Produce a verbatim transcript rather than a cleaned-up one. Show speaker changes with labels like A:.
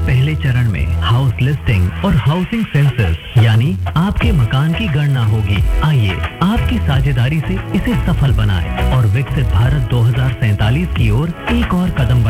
A: पहले चरण में हाउस लिस्टिंग और हाउसिंग सेंसस यानी आपके मकान की गणना होगी। आइए आपकी साझेदारी से इसे सफल बनाएं और विकसित भारत दो हज़ार सैंतालीस की ओर एक और कदम बढ़ाएं।